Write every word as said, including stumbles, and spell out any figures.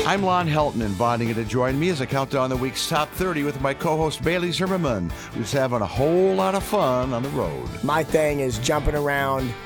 I'm Lon Helton, inviting you to join me as I count down the week's top thirty with my co-host Bailey Zimmerman, who's having a whole lot of fun on the road. My thing is jumping around,